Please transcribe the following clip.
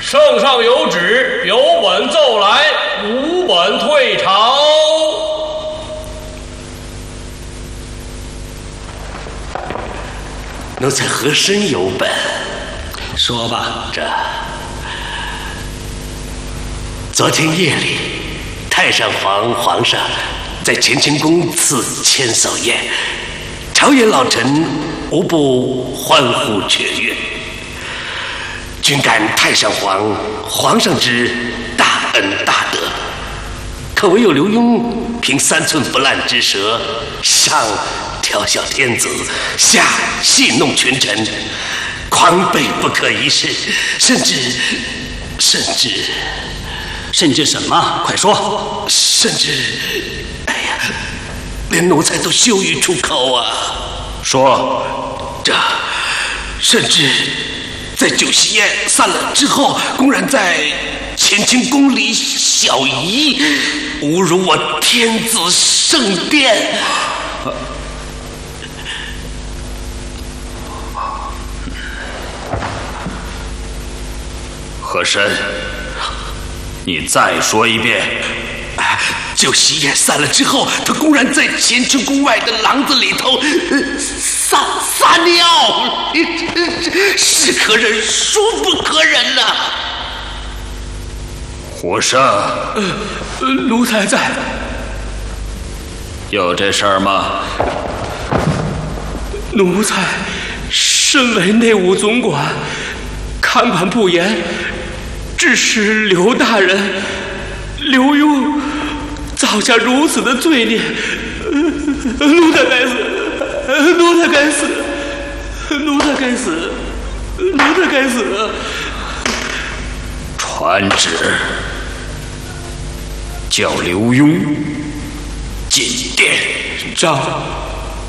圣上有旨，有本奏来，无本退朝。 奴才何身有本？ 说吧。 昨天夜里，太上皇上在乾清宫赐千叟宴，朝野老臣无不欢呼雀跃。均感太上皇上之大恩大德，可唯有刘墉凭3寸不烂之舌，上调笑天子，下戏弄群臣，狂悖不可一世，甚至什么？快说！ 甚至，连奴才都羞于出口啊！ 说， 甚至在酒席宴散了之后，公然在乾清宫里小仪，侮辱我天子圣殿。 和珅，你再说一遍。 酒席宴散了之后，他公然在乾清宫外的廊子里头撒尿，是可忍，孰不可忍呐！ 和珅， 奴才在。 有这事儿吗？ 奴才身为内务总管，看管不严，致使刘大人刘墉造下如此的罪孽，奴才该死，奴才该死，奴才该死，奴才该死！ 传旨，叫刘墉进殿。 诏。